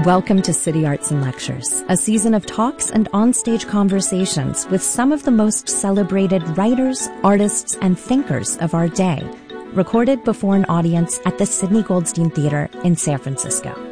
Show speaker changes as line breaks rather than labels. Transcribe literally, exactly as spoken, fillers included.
Welcome to City Arts and Lectures, a season of talks and onstage conversations with some of the most celebrated writers, artists, and thinkers of our day, recorded before an audience at the Sidney Goldstein Theater in San Francisco.